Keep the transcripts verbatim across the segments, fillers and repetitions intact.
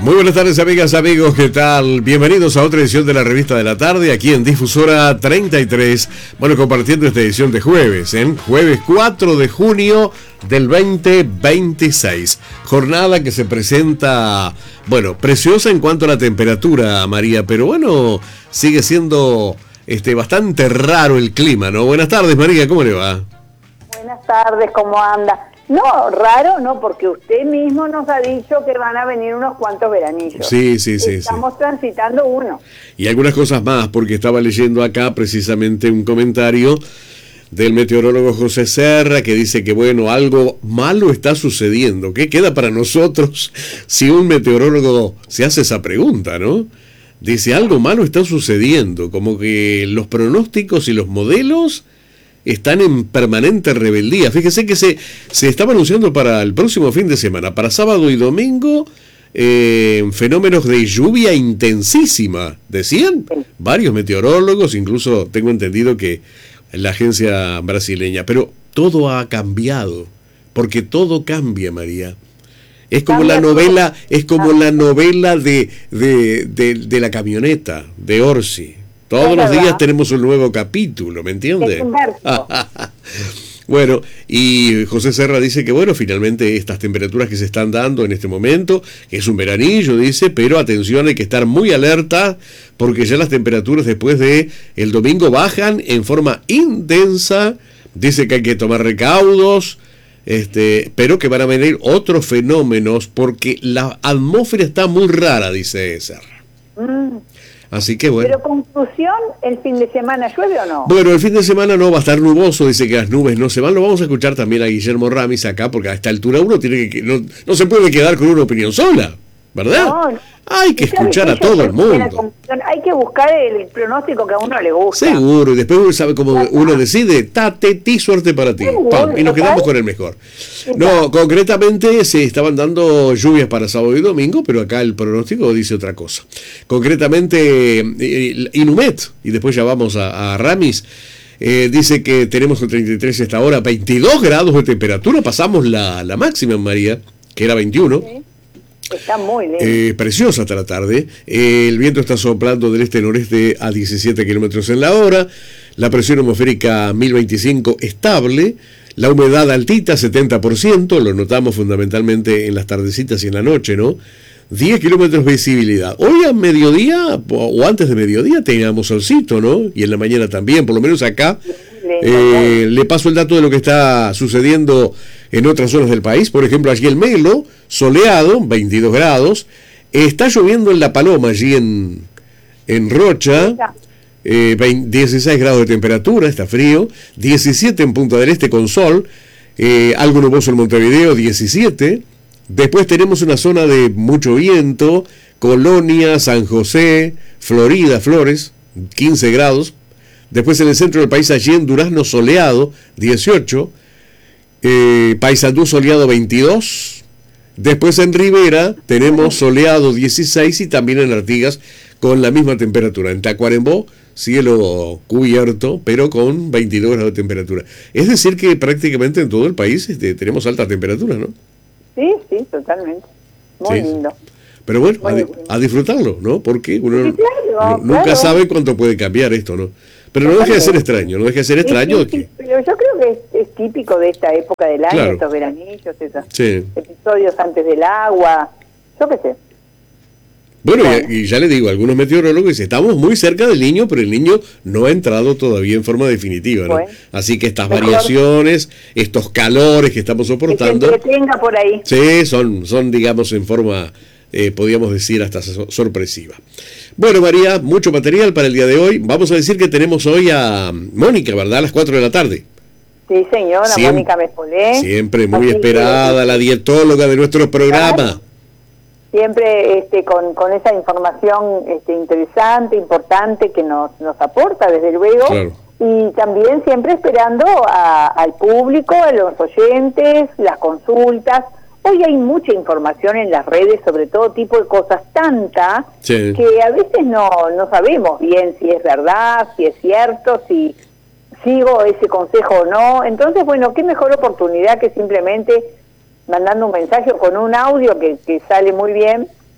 Muy buenas tardes, amigas, amigos, ¿qué tal? Bienvenidos a otra edición de la Revista de la Tarde, aquí en Difusora treinta y tres. Bueno, compartiendo esta edición de jueves, ¿eh? Jueves cuatro de junio del veinte veintiséis. Jornada que se presenta, bueno, preciosa en cuanto a la temperatura, María, pero bueno, sigue siendo este, bastante raro el clima, ¿no? Buenas tardes, María, ¿cómo le va? Buenas tardes, ¿cómo anda? No, raro no, porque usted mismo nos ha dicho que van a venir unos cuantos veranillos. Sí, sí, sí. Estamos sí. transitando uno. Y algunas cosas más, porque estaba leyendo acá precisamente un comentario del meteorólogo José Serra que dice que, bueno, algo malo está sucediendo. ¿Qué queda para nosotros si un meteorólogo se hace esa pregunta, no? Dice, algo malo está sucediendo, como que los pronósticos y los modelos están en permanente rebeldía. Fíjese que se, se estaba anunciando para el próximo fin de semana, para sábado y domingo, eh, fenómenos de lluvia intensísima, decían varios meteorólogos, incluso tengo entendido que la agencia brasileña, pero todo ha cambiado, porque todo cambia, María. Es como la novela, es como la novela de, de, de, de la camioneta, de Orsi. Todos los días tenemos un nuevo capítulo, ¿me entiendes? Bueno, y José Serra dice que, bueno, finalmente estas temperaturas que se están dando en este momento, que es un veranillo, dice, pero atención, hay que estar muy alerta, porque ya las temperaturas después de el domingo bajan en forma intensa, dice que hay que tomar recaudos, este, pero que van a venir otros fenómenos, porque la atmósfera está muy rara, dice Serra. Mm. Así que bueno. Pero conclusión, ¿el fin de semana llueve o no? Bueno, el fin de semana no, va a estar nuboso, dice que las nubes no se van. Lo vamos a escuchar también a Guillermo Ramis acá, porque a esta altura uno tiene que no, no se puede quedar con una opinión sola, ¿verdad? No, no. Hay que escuchar a todo el mundo. Hay que buscar el pronóstico que a uno le gusta. Seguro, y después uno sabe cómo uno decide, tate, ti, suerte para ti. Pam, y nos quedamos con el mejor. No, concretamente se estaban dando lluvias para sábado y domingo, pero acá el pronóstico dice otra cosa. Concretamente, Inumet, y después ya vamos a, a Ramis, eh, dice que tenemos el treinta y tres esta hora, veintidós grados de temperatura, pasamos la, la máxima, María, que era veintiuno. Sí. Está muy bien. Eh, preciosa hasta la tarde. Eh, el viento está soplando del este-noreste a diecisiete kilómetros en la hora. La presión atmosférica mil veinticinco estable. La humedad altita, setenta por ciento. Lo notamos fundamentalmente en las tardecitas y en la noche, ¿no? diez kilómetros de visibilidad. Hoy a mediodía, o antes de mediodía, teníamos solcito, ¿no? Y en la mañana también, por lo menos acá. Eh, le paso el dato de lo que está sucediendo en otras zonas del país. Por ejemplo, allí el Melo, soleado, veintidós grados. Está lloviendo en La Paloma, allí en, en Rocha, eh, veinte, dieciséis grados de temperatura, está frío. diecisiete en Punta del Este con sol, eh, algo nuboso en Montevideo, diecisiete. Después tenemos una zona de mucho viento, Colonia, San José, Florida, Flores, quince grados. Después en el centro del país, allí en Durazno, soleado, dieciocho. Eh, Paysandú, soleado, veintidós. Después en Rivera tenemos soleado, dieciséis. Y también en Artigas con la misma temperatura. En Tacuarembó, cielo cubierto, pero con veintidós grados de temperatura. Es decir que prácticamente en todo el país este, tenemos alta temperatura, ¿no? Sí, sí, totalmente. Muy sí. lindo. Pero bueno, a, di- a disfrutarlo, ¿no? Porque uno sí, claro, no, nunca claro. sabe cuánto puede cambiar esto, ¿no? Pero no deja de ser extraño, no deja de ser extraño. Sí, sí, que... Pero yo creo que es, es típico de esta época del año, claro. estos veranillos, esos sí. episodios antes del agua, yo qué sé. Bueno, bueno. Y, y ya le digo, algunos meteorólogos dicen, estamos muy cerca del niño, pero el niño no ha entrado todavía en forma definitiva, ¿no? Bueno. Así que estas Mejor. variaciones, estos calores que estamos soportando... Que se entretenga por ahí. Sí, son, son digamos, en forma... Eh, podríamos decir hasta so- sorpresiva. Bueno, María, mucho material para el día de hoy. Vamos a decir que tenemos hoy a Mónica, ¿verdad? A las cuatro de la tarde. Sí, señora, siempre, Mónica Mespolé. Siempre muy Así esperada, que, la dietóloga de nuestro programa. Claro. Siempre este, con, con esa información este, interesante, importante que nos, nos aporta, desde luego. Claro. Y también siempre esperando a, al público, a los oyentes, las consultas. Hoy hay mucha información en las redes sobre todo tipo de cosas, tanta, sí. que a veces no, no sabemos bien si es verdad, si es cierto, si sigo ese consejo o no. Entonces, bueno, qué mejor oportunidad que simplemente mandando un mensaje o con un audio que, que sale muy bien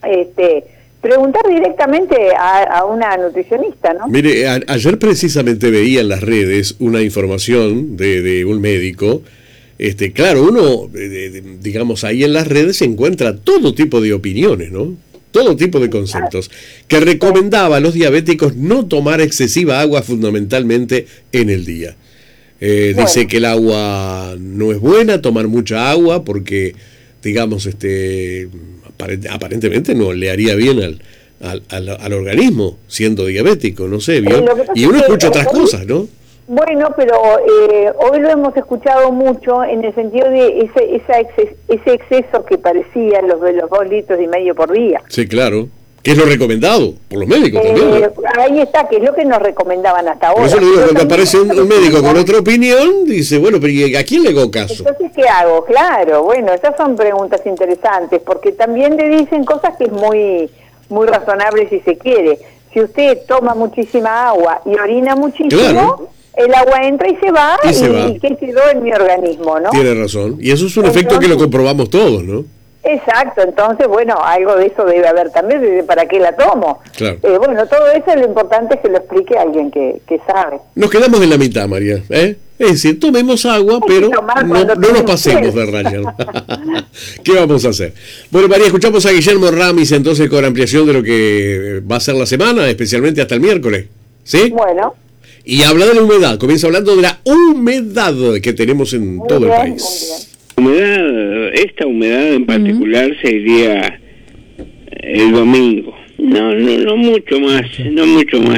este, preguntar directamente a, a una nutricionista, ¿no? Mire, a, ayer precisamente veía en las redes una información de, de un médico. Este, claro, uno, de, de, digamos, ahí en las redes se encuentra todo tipo de opiniones, ¿no? Todo tipo de conceptos, que recomendaba a los diabéticos no tomar excesiva agua fundamentalmente en el día. Eh, bueno. Dice que el agua no es buena, tomar mucha agua, porque, digamos, este aparentemente no le haría bien al, al, al, al organismo, siendo diabético, no sé, bien. Y uno escucha otras cosas, ¿no? Bueno, pero eh, hoy lo hemos escuchado mucho en el sentido de ese esa exces, ese exceso que parecía los de los dos litros y medio por día. Sí, claro. Que es lo recomendado por los médicos eh, también. Ahí está, que es lo que nos recomendaban hasta ahora. Por eso le digo, cuando aparece un, un médico con otra opinión, dice, bueno, pero ¿a quién le hago caso? Entonces, ¿qué hago? Claro, bueno, esas son preguntas interesantes, porque también le dicen cosas que es muy, muy razonable si se quiere. Si usted toma muchísima agua y orina muchísimo... Claro. El agua entra y se va, y, se va. y ¿qué quedó en mi organismo, no? Tiene razón. Y eso es un entonces, efecto que lo comprobamos todos, ¿no? Exacto. Entonces, bueno, algo de eso debe haber también, de ¿para qué la tomo? Claro. Eh, bueno, todo eso lo importante es que lo explique alguien que, que sabe. Nos quedamos en la mitad, María, ¿eh? Es decir, tomemos agua, pero no, no nos pasemos de raya. ¿Qué vamos a hacer? Bueno, María, escuchamos a Guillermo Ramis entonces con ampliación de lo que va a ser la semana, especialmente hasta el miércoles. ¿Sí? Bueno. Y habla de la humedad, comienza hablando de la humedad que tenemos en muy todo bien, el país. Humedad, esta humedad en particular uh-huh. se iría el domingo. No, no, no mucho más, no mucho más.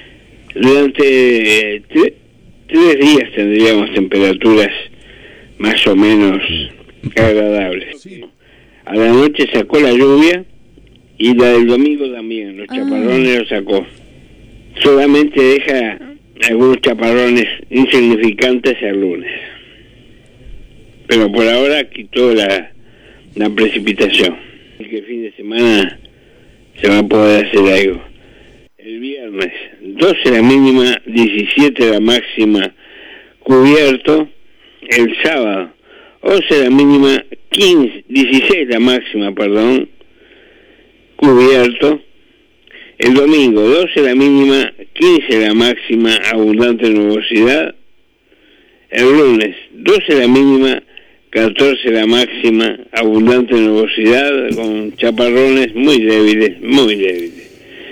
Durante eh, tre- tres días tendríamos temperaturas más o menos agradables. A la noche sacó la lluvia y la del domingo también, los chaparrones ah. los sacó. Solamente deja algunos chaparrones insignificantes el lunes, pero por ahora quitó la, la precipitación. El fin de semana se va a poder hacer algo. El viernes doce la mínima, diecisiete la máxima, cubierto. El sábado once la mínima, quince, dieciséis la máxima, perdón, cubierto. El domingo, doce la mínima, quince la máxima, abundante nubosidad. El lunes, doce la mínima, catorce la máxima, abundante nubosidad, con chaparrones muy débiles, muy débiles.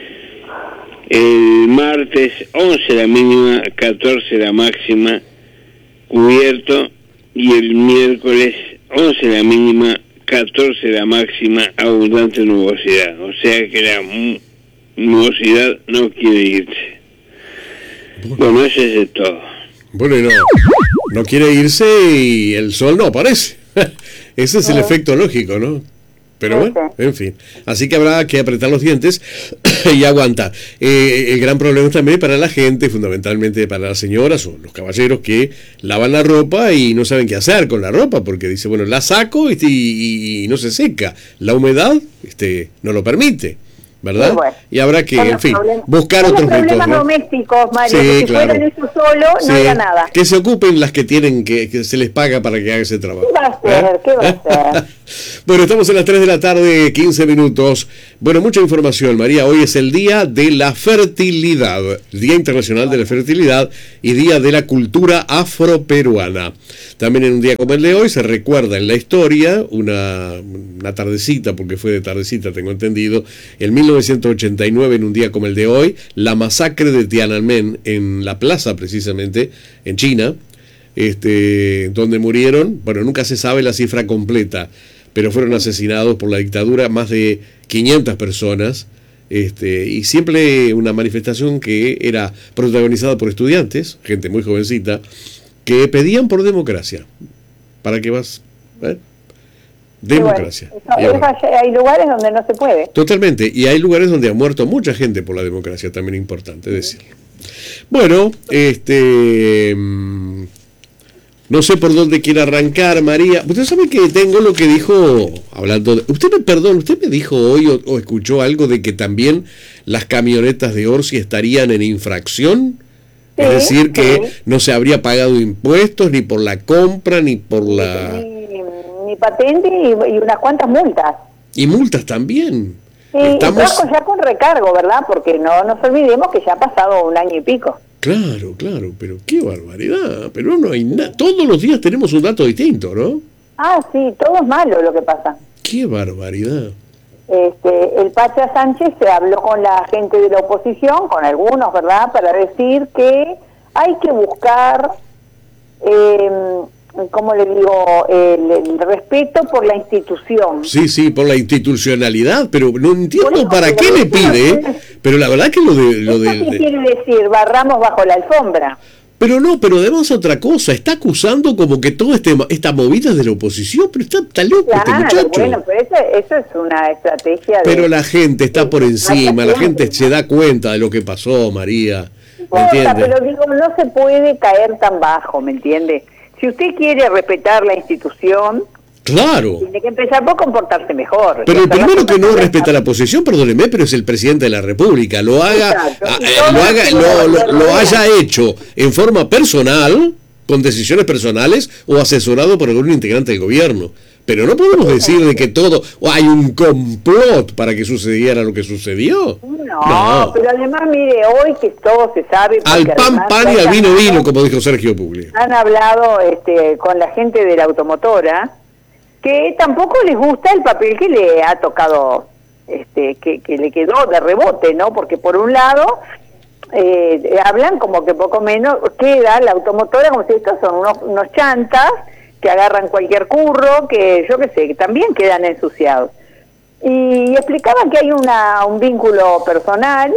El martes, once la mínima, catorce la máxima, cubierto. Y el miércoles, once la mínima, catorce la máxima, abundante nubosidad. O sea que la nubosidad no quiere irse. Bueno, eso es de todo. Bueno, y no, no quiere irse y el sol no aparece. Ese es el efecto lógico, ¿no? Pero bueno, en fin. Así que habrá que apretar los dientes y aguantar. Eh, el gran problema también para la gente, fundamentalmente para las señoras o los caballeros que lavan la ropa y no saben qué hacer con la ropa, porque dice, bueno, la saco este, y, y no se seca. La humedad este, no lo permite, ¿verdad? Bueno, y habrá que, en fin, problem- buscar otros métodos. Problemas ¿no? domésticos, Mario, sí, que si claro. fueran eso solo, sí, no había nada. Que se ocupen las que tienen, que, que se les paga para que haga ese trabajo. ¿Qué va a hacer? ¿Eh? ¿Qué va a hacer? Bueno, estamos en las tres de la tarde, quince minutos. Bueno, mucha información, María. Hoy es el Día de la Fertilidad, Día Internacional de la Fertilidad y Día de la Cultura Afroperuana. También en un día como el de hoy se recuerda en la historia, una, una tardecita, porque fue de tardecita, tengo entendido, en mil novecientos ochenta y nueve, en un día como el de hoy, la masacre de Tiananmen en la plaza, precisamente, en China, este, donde murieron, bueno, nunca se sabe la cifra completa, pero fueron asesinados por la dictadura más de quinientas personas, este, y siempre una manifestación que era protagonizada por estudiantes, gente muy jovencita, que pedían por democracia. ¿Para qué vas? ¿Eh? Democracia. Bueno, eso, eso, hay lugares donde no se puede. Totalmente, y hay lugares donde ha muerto mucha gente por la democracia, también es importante decirlo. Bueno, este... no sé por dónde quiere arrancar, María. Usted sabe que tengo lo que dijo, hablando de... Usted me perdón, usted me dijo hoy o, o escuchó algo de que también las camionetas de Orsi estarían en infracción. Sí, es decir, que sí. no se habría pagado impuestos ni por la compra, ni por la... Ni, ni patente y, y unas cuantas multas. Y multas también. Y estamos ya con recargo, ¿verdad? Porque no nos olvidemos que ya ha pasado un año y pico. Claro, claro, pero qué barbaridad. Pero no hay nada. Todos los días tenemos un dato distinto, ¿no? Ah, sí, todo es malo lo que pasa. Qué barbaridad. Este, el Pacha Sánchez se habló con la gente de la oposición, con algunos, ¿verdad?, para decir que hay que buscar, eh, ¿cómo le digo?, el, el respeto por la institución. Sí, sí, por la institucionalidad, pero no entiendo bueno, para qué le pide, no, pero la verdad que lo de... Lo de, ¿qué quiere decir? Barramos bajo la alfombra. Pero no, pero además otra cosa, está acusando como que todo este esta movida de la oposición, pero está, está loco claro, este muchacho. Bueno, pero eso, eso es una estrategia de... Pero la gente está por encima, la gente se da cuenta de lo que pasó, María. ¿Me importa, pero digo, no se puede caer tan bajo, ¿me entiende? Si usted quiere respetar la institución... Claro. Tiene que empezar por comportarse mejor. Pero el primero que no respeta la posición, perdóneme, pero es el presidente de la República. Lo haga, a, eh, lo, haga lo, lo, lo haya hecho en forma personal, con decisiones personales, o asesorado por algún integrante del gobierno. Pero no podemos decir de que todo, o hay un complot para que sucediera lo que sucedió. No, no. Pero además, mire, hoy que todo se sabe... Al pan, pan y al vino, vino, como dijo Sergio Puglia. Han hablado este, con la gente de la automotora, que tampoco les gusta el papel que le ha tocado, este, que, que le quedó de rebote, ¿no? Porque por un lado eh, hablan como que poco menos queda la automotora como si estos son unos, unos chantas que agarran cualquier curro, que yo qué sé, que también quedan ensuciados. Y explicaban que hay una un vínculo personal,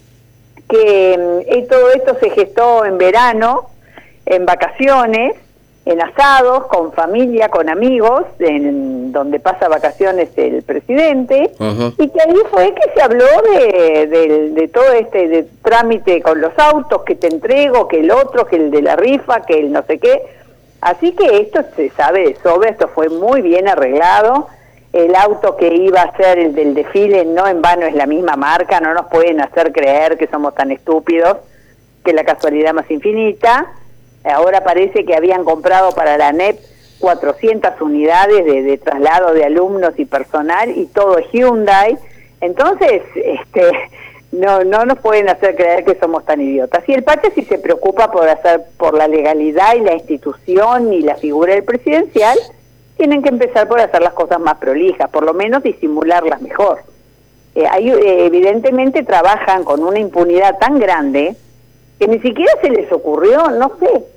que eh, todo esto se gestó en verano, en vacaciones, en asados, con familia, con amigos, en donde pasa vacaciones el presidente, uh-huh. Y que ahí fue que se habló de, de, de todo este de trámite con los autos, que te entrego, que el otro, que el de la rifa, que el no sé qué. Así que esto se sabe de sobra, esto fue muy bien arreglado. El auto que iba a ser el del desfile no en vano es la misma marca, no nos pueden hacer creer que somos tan estúpidos, que la casualidad más infinita. Ahora parece que habían comprado para la N E P cuatrocientas unidades de, de traslado de alumnos y personal, y todo es Hyundai. Entonces, este, no no nos pueden hacer creer que somos tan idiotas. Y el Pacha sí se preocupa por hacer por la legalidad y la institución y la figura del presidencial, tienen que empezar por hacer las cosas más prolijas, por lo menos disimularlas mejor. Eh, hay, eh, evidentemente trabajan con una impunidad tan grande que ni siquiera se les ocurrió, no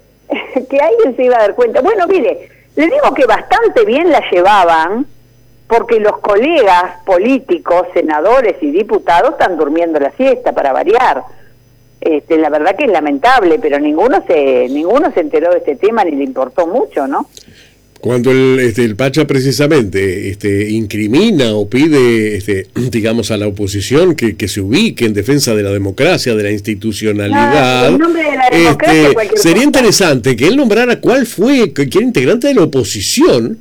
sé, que alguien se iba a dar cuenta. Bueno, mire, le digo que bastante bien la llevaban, porque los colegas políticos, senadores y diputados están durmiendo la siesta, para variar. Este, la verdad que es lamentable, pero ninguno se ninguno se enteró de este tema ni le importó mucho, ¿no? Cuando el, este, el Pacha precisamente este, incrimina o pide, este, digamos, a la oposición que, que se ubique en defensa de la democracia, de la institucionalidad, no, de la democracia, este, sería cosa. Interesante que él nombrara cuál fue, quién integrante de la oposición,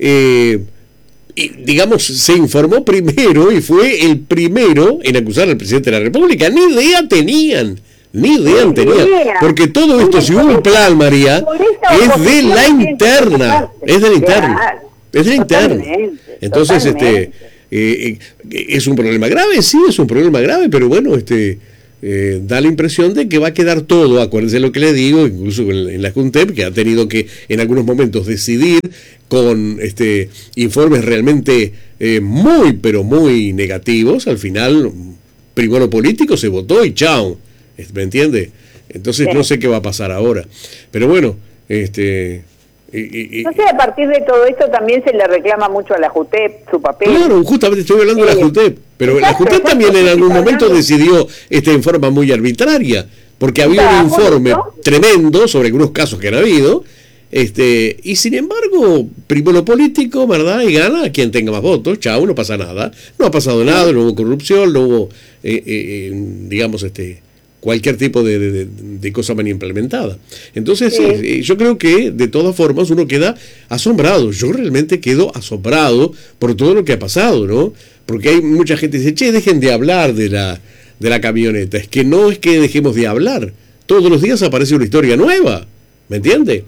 eh, y, digamos, se informó primero y fue el primero en acusar al presidente de la República. Ni idea tenían. Ni idea tenían, porque todo esto, si hubo un plan, María, es de la interna, es de la interna, es de la interna. Entonces, este, eh, es un problema grave, sí, es un problema grave, pero bueno, este, eh, da la impresión de que va a quedar todo, acuérdense lo que le digo, incluso en, en la Juntep, que ha tenido que en algunos momentos decidir con este informes realmente eh, muy, pero muy negativos. Al final, primero lo político se votó y chao. ¿Me entiende? Entonces sí. No sé qué va a pasar ahora. Pero bueno, este... Y, y, no sé, a partir de todo esto también se le reclama mucho a la Jutep su papel. Claro, justamente estoy hablando de la Jutep. Pero exacto, la Jutep exacto, también en algún momento decidió este, en forma muy arbitraria, porque había un informe tremendo sobre algunos casos que han habido, este y sin embargo, primero lo político, ¿verdad? Y gana quien tenga más votos, chao, no pasa nada. No ha pasado nada, no hubo corrupción, no hubo, eh, eh, digamos, este... cualquier tipo de, de, de cosa mal implementada. Entonces, sí. eh, yo creo que de todas formas uno queda asombrado. Yo realmente quedo asombrado por todo lo que ha pasado, ¿no? Porque hay mucha gente que dice, che, dejen de hablar de la, de la camioneta. Es que no es que dejemos de hablar. Todos los días aparece una historia nueva, ¿me entiende?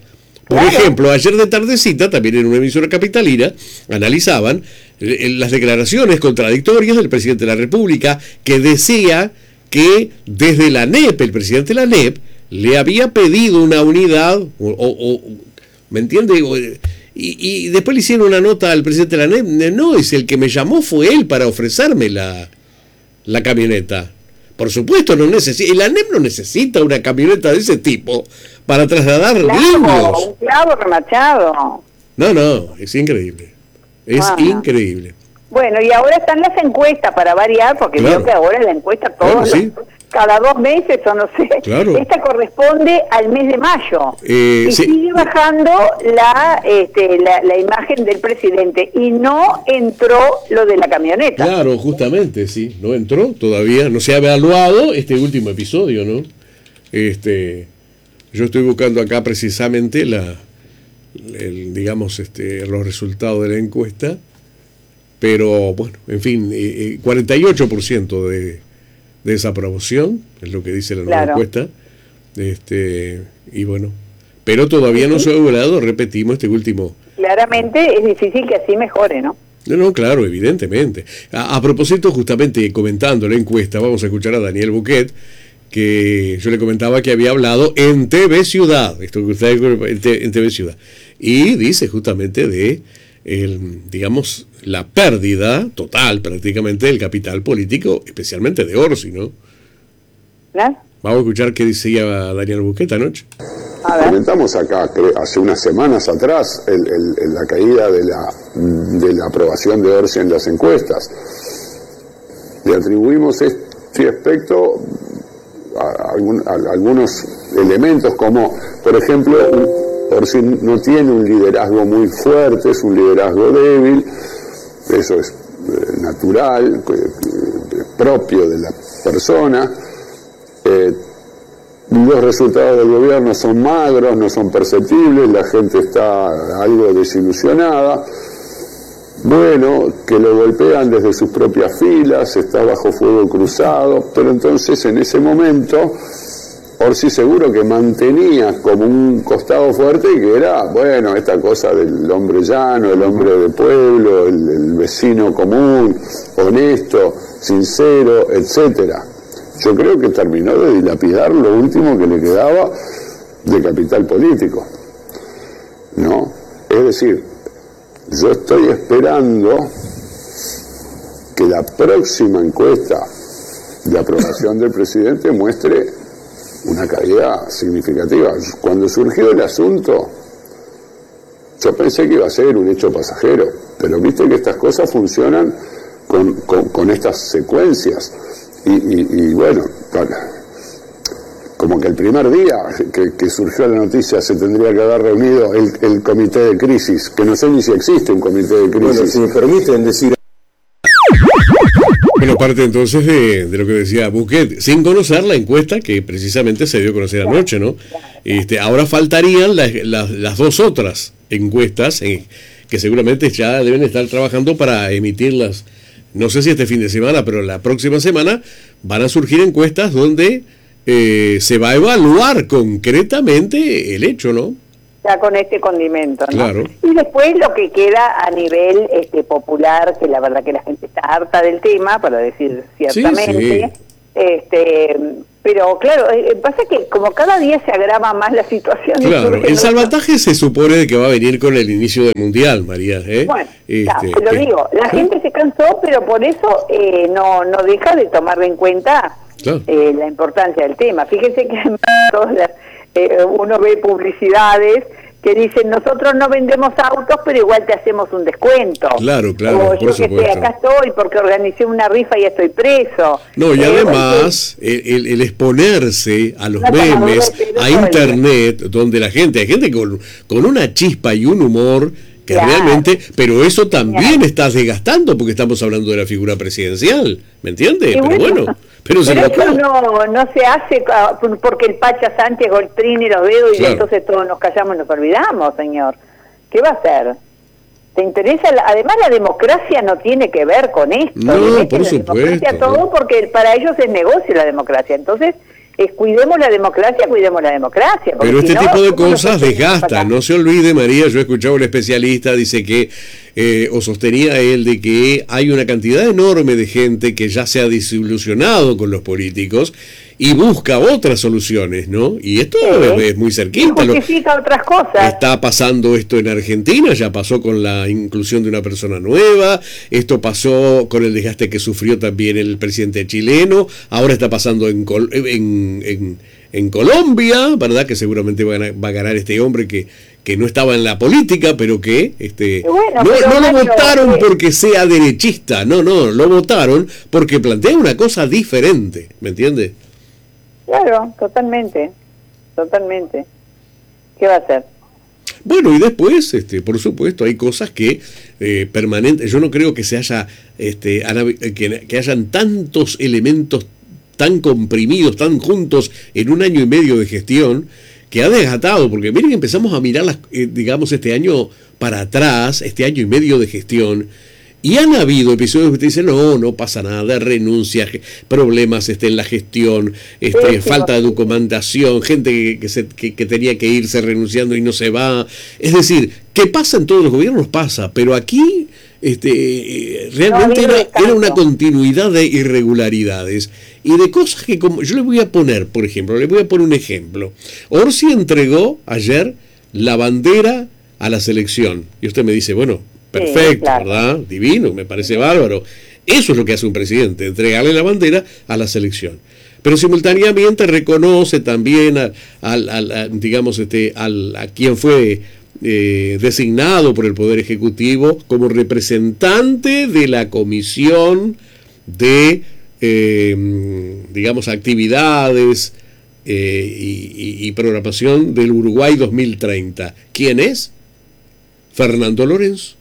Por claro. ejemplo, ayer de tardecita, también en una emisora capitalina, analizaban eh, las declaraciones contradictorias del presidente de la República, que decía que desde la N E P, el presidente de la N E P, le había pedido una unidad, o, o, o ¿me entiende? Y, y después le hicieron una nota al presidente de la N E P, no, es el que me llamó fue él para ofrecerme la, la camioneta. Por supuesto, no necesita, la N E P no necesita una camioneta de ese tipo para trasladar claro, niños. Un clavo remachado. No, no, es increíble. Es ah. increíble. Bueno, y ahora están las encuestas para variar, porque claro. Veo que ahora la encuesta todos claro, sí. los, cada dos meses o no sé. Claro. Esta corresponde al mes de mayo. Eh, y sí. sigue bajando la, este, la, la imagen del presidente y no entró lo de la camioneta. Claro, justamente, sí, no entró todavía, no se ha evaluado este último episodio, ¿no? Este, yo estoy buscando acá precisamente la, el, digamos, este, los resultados de la encuesta. Pero, bueno, en fin, eh, cuarenta y ocho por ciento de, de desaprobación, es lo que dice la nueva claro. encuesta. Este, y bueno, pero todavía no se ha logrado, repetimos, este último. Claramente es difícil que así mejore, ¿no? No, no, claro, evidentemente. A, a propósito, justamente comentando la encuesta, vamos a escuchar a Daniel Buquet, que yo le comentaba que había hablado en T V Ciudad, esto que usted en, en T V Ciudad, y dice justamente de, el, digamos, la pérdida total prácticamente del capital político, especialmente de Orsi, ¿no? ¿No? Vamos a escuchar qué decía Daniel Buquet anoche. Comentamos acá, hace unas semanas atrás, el, el, la caída de la, de la aprobación de Orsi en las encuestas. Le atribuimos este aspecto a, algún, a algunos elementos como, por ejemplo, Orsi no tiene un liderazgo muy fuerte, es un liderazgo débil. Eso es eh, natural, eh, propio de la persona. Eh, los resultados del gobierno son magros, no son perceptibles, la gente está algo desilusionada. Bueno, que lo golpean desde sus propias filas, está bajo fuego cruzado, pero entonces en ese momento Orsi seguro que mantenía como un costado fuerte que era, bueno, esta cosa del hombre llano, el hombre de pueblo, el, el vecino común, honesto, sincero, etcétera. Yo creo que terminó de dilapidar lo último que le quedaba de capital político, ¿no? Es decir, yo estoy esperando que la próxima encuesta de aprobación del presidente muestre una caída significativa. Cuando surgió el asunto, yo pensé que iba a ser un hecho pasajero, pero viste que estas cosas funcionan con, con, con estas secuencias. Y, y, y bueno, como que el primer día que, que surgió la noticia se tendría que haber reunido el, el comité de crisis, que no sé ni si existe un comité de crisis. Bueno, si me permiten decir... Bueno, parte entonces de, de lo que decía Buquet, sin conocer la encuesta que precisamente se dio a conocer anoche, ¿no? Este, ahora faltarían las, las, las dos otras encuestas eh, que seguramente ya deben estar trabajando para emitirlas. No sé si este fin de semana, pero la próxima semana van a surgir encuestas donde eh, se va a evaluar concretamente el hecho, ¿no? Ya con este condimento, ¿no? Claro. Y después lo que queda a nivel este popular, que la verdad que la gente está harta del tema, para decir ciertamente, sí, sí. este pero claro, eh, pasa que como cada día se agrava más la situación. Claro, el salvataje se supone que va a venir con el inicio del Mundial, María. ¿eh? Bueno, este, ya, te lo que... digo, la ¿sí? gente se cansó, pero por eso eh, no, no deja de tomar en cuenta claro. eh, la importancia del tema. Fíjense que todas las, eh, uno ve publicidades que dicen, nosotros no vendemos autos, pero igual te hacemos un descuento. Claro, claro, o yo por que supuesto. sé, acá estoy porque organicé una rifa y estoy preso. No, y eh, además, el, el, el exponerse a los no, memes, a internet, donde la gente, hay gente con, con una chispa y un humor que claro. realmente, pero eso también claro. está desgastando porque estamos hablando de la figura presidencial, ¿me entiendes? Pero bueno, bueno pero, pero eso no, no se hace porque el Pacha Sánchez goltrine los dedos y claro. entonces todos nos callamos y nos olvidamos, señor. ¿Qué va a hacer? ¿Te interesa? La, además la democracia no tiene que ver con esto. No, por la supuesto. Democracia todo porque para ellos es negocio la democracia. Entonces es cuidemos la democracia, cuidemos la democracia. Pero este si tipo no, de cosas desgasta, no se olvide, María, yo he escuchado a un especialista, dice que, eh, o sostenía él, de que hay una cantidad enorme de gente que ya se ha desilusionado con los políticos y busca otras soluciones, ¿no? Y esto sí. es, es muy cerquita. Y justifica otras cosas. Está pasando esto en Argentina, ya pasó con la inclusión de una persona nueva, esto pasó con el desgaste que sufrió también el presidente chileno, ahora está pasando en, Col en, en, en Colombia, ¿verdad? Que seguramente va a, ganar, va a ganar este hombre que, que no estaba en la política, pero que este bueno, no, pero no lo votaron que... porque sea derechista, no, no, lo votaron porque plantea una cosa diferente, ¿me entiendes? Claro, totalmente, totalmente. ¿Qué va a hacer? Bueno, y después, este, por supuesto, hay cosas que eh, permanentes. Yo no creo que se haya, este, que, que hayan tantos elementos tan comprimidos, tan juntos en un año y medio de gestión que ha desgatado. Porque miren, empezamos a mirar, las, eh, digamos, este año para atrás, este año y medio de gestión. Y han habido episodios que te dicen, no, no pasa nada, renuncias, problemas este, en la gestión, este, sí, falta de documentación, gente que, que, se, que, que tenía que irse renunciando y no se va. Es decir, que pasa en todos los gobiernos, pasa, pero aquí este, realmente no, era, era una continuidad de irregularidades y de cosas que, como yo le voy a poner, por ejemplo, le voy a poner un ejemplo. Orsi entregó ayer la bandera a la selección y usted me dice, bueno, perfecto, sí, claro. ¿verdad? Divino, me parece bárbaro. Eso es lo que hace un presidente, entregarle la bandera a la selección. Pero simultáneamente reconoce también a, a, a, a digamos, este, al, a quien fue eh, designado por el Poder Ejecutivo como representante de la Comisión de, eh, digamos, actividades eh, y, y, y programación del Uruguay dos mil treinta. ¿Quién es? Fernando Lorenzo.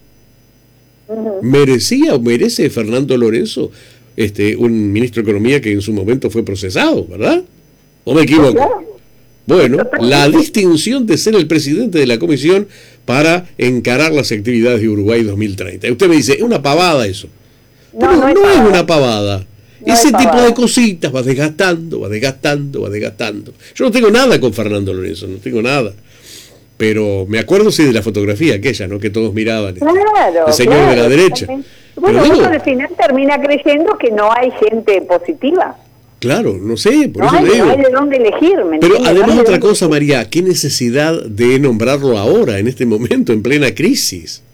¿Merecía o merece Fernando Lorenzo este, un ministro de Economía que en su momento fue procesado, verdad? ¿O me equivoco? Bueno, la distinción de ser el presidente de la comisión para encarar las actividades de Uruguay dos mil treinta. Y usted me dice, es una pavada eso. No, no, no, no es una pavada. No Ese tipo pavada. de cositas va desgastando, va desgastando, va desgastando. Yo no tengo nada con Fernando Lorenzo, no tengo nada. Pero me acuerdo sí de la fotografía aquella, ¿no? Que todos miraban. Claro, el señor claro, de la derecha. Bueno, uno al final termina creyendo que no hay gente positiva. Claro, no sé, por no eso hay, le digo. No hay de dónde elegir, ¿me Pero entiendes? además no otra cosa, María, ¿qué necesidad de nombrarlo ahora, en este momento, en plena crisis?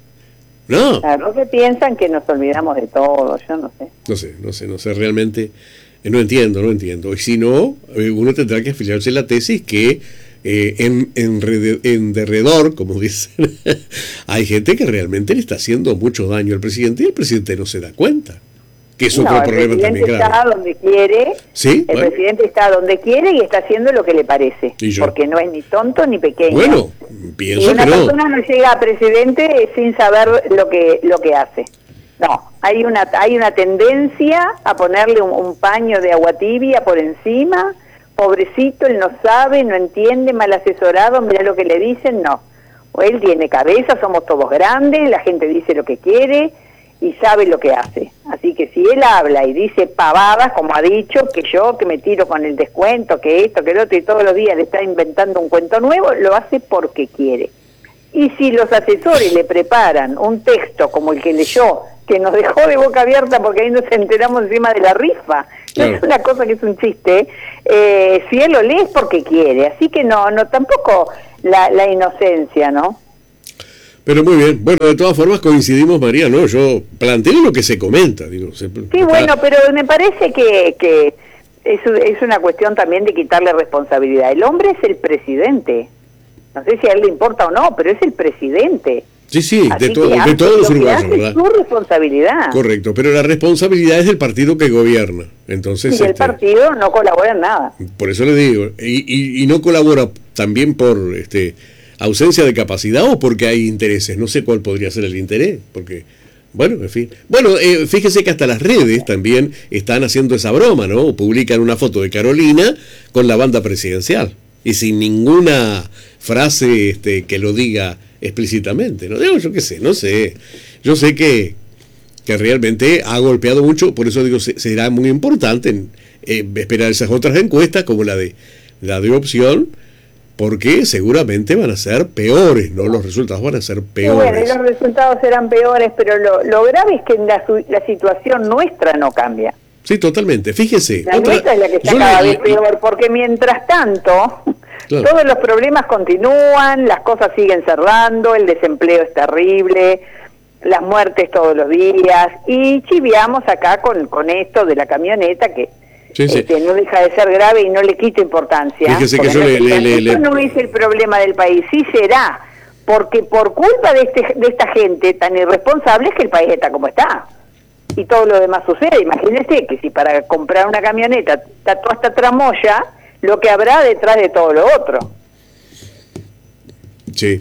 No. Claro, que piensan que nos olvidamos de todo, yo no sé. No sé, no sé, no sé, realmente, eh, no entiendo, no entiendo. Y si no, eh, uno tendrá que afiliarse a la tesis que Eh, en, en, en derredor, como dicen, hay gente que realmente le está haciendo mucho daño al presidente y el presidente no se da cuenta. Que es otro no, problema también grave. El presidente está donde quiere, ¿Sí? el bueno. presidente está donde quiere y está haciendo lo que le parece, porque no es ni tonto ni pequeño. Bueno, pienso y una que no. persona no llega a presidente sin saber lo que lo que hace. No, hay una hay una tendencia a ponerle un, un paño de agua tibia por encima. Pobrecito, él no sabe, no entiende, mal asesorado, mira lo que le dicen, no. O él tiene cabeza, somos todos grandes, la gente dice lo que quiere y sabe lo que hace. Así que si él habla y dice pavadas, como ha dicho, que yo que me tiro con el descuento, que esto, que lo otro, y todos los días le está inventando un cuento nuevo, lo hace porque quiere. Y si los asesores le preparan un texto como el que leyó, que nos dejó de boca abierta porque ahí nos enteramos encima de la rifa, no claro. es una cosa que es un chiste, eh, si él lo lee es porque quiere, así que no, no tampoco la, la inocencia, ¿no? Pero muy bien, bueno, de todas formas coincidimos, María, ¿no? Yo planteo lo que se comenta, digo. Se, sí, está... bueno, pero me parece que, que es, es una cuestión también de quitarle responsabilidad. El hombre es el presidente, no sé si a él le importa o no, pero es el presidente. Sí, sí, Así de, to que de todos los uruguayos, ¿verdad? Es su responsabilidad. Correcto, pero la responsabilidad es del partido que gobierna. Entonces, y este, el partido no colabora en nada. Por eso le digo, y, y, y no colabora también por este ausencia de capacidad o porque hay intereses. No sé cuál podría ser el interés, porque, bueno, en fin. Bueno, eh, fíjese que hasta las redes también están haciendo esa broma, ¿no? Publican una foto de Carolina con la banda presidencial y sin ninguna frase este, que lo diga explícitamente, ¿no? Digo, yo qué sé, no sé. Yo sé que, que realmente ha golpeado mucho, por eso digo, se, será muy importante en, eh, esperar esas otras encuestas como la de la de opción, porque seguramente van a ser peores, ¿no? Los resultados van a ser peores. Sí, bueno, los resultados serán peores, pero lo, lo grave es que la, la situación nuestra no cambia. Sí, totalmente. Fíjese. La otra, nuestra es la que está cada vez peor, porque mientras tanto, claro, todos los problemas continúan, las cosas siguen cerrando, el desempleo es terrible, las muertes todos los días, y chiviamos acá con, con esto de la camioneta que sí, sí. Este, no deja de ser grave y no le quita importancia. Fíjese que yo no, le, le, le, le... no es el problema del país, sí será, porque por culpa de, este, de esta gente tan irresponsable es que el país está como está. Y todo lo demás sucede. Imagínese que si para comprar una camioneta está toda esta tramoya, lo que habrá detrás de todo lo otro. Sí.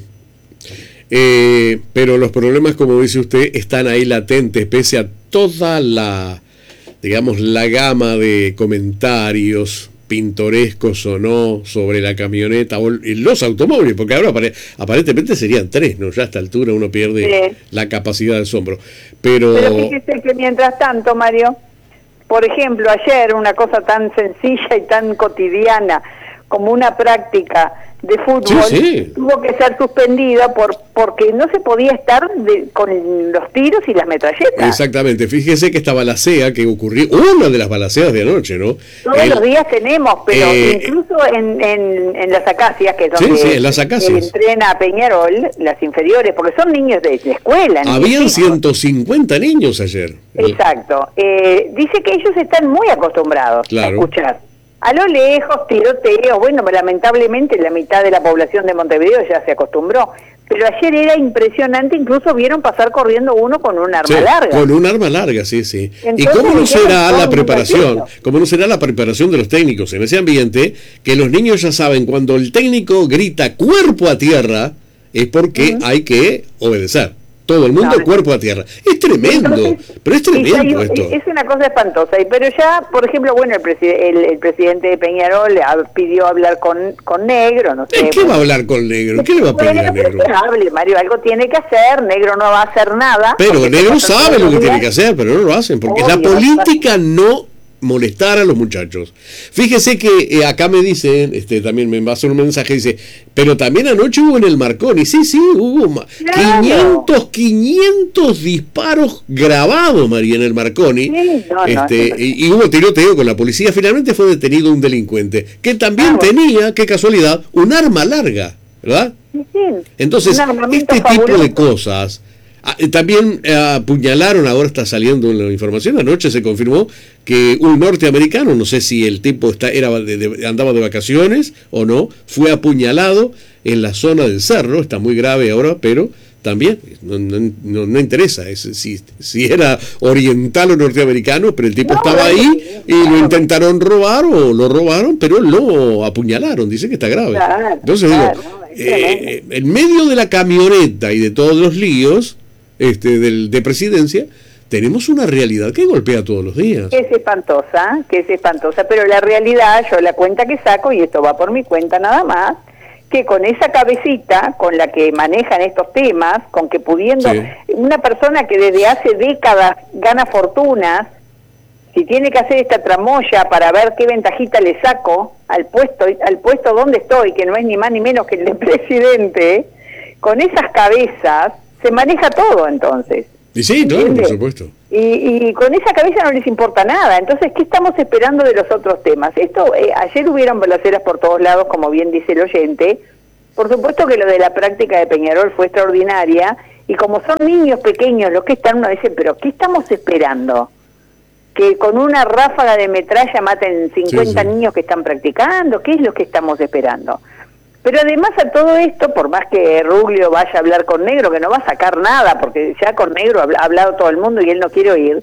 Eh, pero los problemas, como dice usted, están ahí latentes, pese a toda la, digamos, la gama de comentarios pintorescos o no sobre la camioneta o los automóviles, porque ahora aparentemente serían tres, ¿no? Ya a esta altura uno pierde sí. la capacidad de asombro. Pero... Pero fíjese que mientras tanto, Mario, por ejemplo, ayer una cosa tan sencilla y tan cotidiana como una práctica de fútbol sí, sí. tuvo que ser suspendida por porque no se podía estar de, con los tiros y las metralletas. Exactamente, fíjese que esta balacea que ocurrió, una de las balaceas de anoche, ¿no? Todos El, los días tenemos, pero eh, incluso en, en, en las Acacias, que es donde sí, sí, en las Acacias. entrena a Peñarol, las inferiores, porque son niños de, de escuela. Habían ciento cincuenta niños ayer. Exacto. Eh, dice que ellos están muy acostumbrados claro. a escuchar. A lo lejos, tiroteo, bueno, lamentablemente la mitad de la población de Montevideo ya se acostumbró, pero ayer era impresionante, incluso vieron pasar corriendo uno con un arma sí, larga. Con un arma larga, sí, sí. Entonces, ¿y cómo no será la preparación? ¿Cómo no será la preparación de los técnicos en ese ambiente? Que los niños ya saben, cuando el técnico grita cuerpo a tierra, es porque uh-huh. hay que obedecer. Todo el mundo no, cuerpo a tierra. Es tremendo, entonces, pero es tremendo es, esto. Es una cosa espantosa. Pero ya, por ejemplo, bueno, el, preside, el, el presidente de Peñarol pidió hablar con, con Negro, no sé. ¿Qué va a hablar con Negro? ¿Qué le va a pedir bueno, a Negro? Que hable, Mario, algo tiene que hacer, Negro no va a hacer nada. Pero Negro sabe lo que tiene que hacer, pero no lo hacen, porque Obvio, la política no molestar a los muchachos. Fíjese que eh, acá me dicen, este, también me envasó un mensaje, dice, pero también anoche hubo en el Marconi, sí, sí, hubo claro. quinientos, quinientos disparos grabados, María, en el Marconi, sí, no, este, no, y, y hubo tiroteo con la policía, finalmente fue detenido un delincuente, que también ah, bueno. tenía, qué casualidad, un arma larga, ¿verdad? Sí, sí. Entonces, este fabuloso. tipo de cosas... También eh, apuñalaron, ahora está saliendo la información, anoche se confirmó que un norteamericano, no sé si el tipo está, era de, de, andaba de vacaciones o no, fue apuñalado en la zona del cerro, está muy grave ahora, pero también no, no, no, no interesa es, si, si era oriental o norteamericano, pero el tipo no, estaba ahí y claro. lo intentaron robar o lo robaron, pero lo apuñalaron, dice que está grave. Claro, Entonces claro, digo, eh, en medio de la camioneta y de todos los líos, Este, del, de presidencia, tenemos una realidad que golpea todos los días. Que es espantosa, que es espantosa, pero la realidad, yo la cuenta que saco, y esto va por mi cuenta nada más, que con esa cabecita con la que manejan estos temas, con que pudiendo, sí. una persona que desde hace décadas gana fortunas, si tiene que hacer esta tramoya para ver qué ventajita le saco al puesto, al puesto donde estoy, que no es ni más ni menos que el de presidente, con esas cabezas, se maneja todo entonces. Y sí, claro, por supuesto. Y, y con esa cabeza no les importa nada. Entonces, ¿qué estamos esperando de los otros temas? Esto, eh, ayer hubieron balaceras por todos lados, como bien dice el oyente. Por supuesto que lo de la práctica de Peñarol fue extraordinaria. Y como son niños pequeños los que están, uno dice, ¿pero qué estamos esperando? ¿Que con una ráfaga de metralla maten cincuenta sí, sí. niños que están practicando? ¿Qué es lo que estamos esperando? Pero además a todo esto, por más que Ruglio vaya a hablar con Negro, que no va a sacar nada, porque ya con Negro ha hablado todo el mundo y él no quiere oír,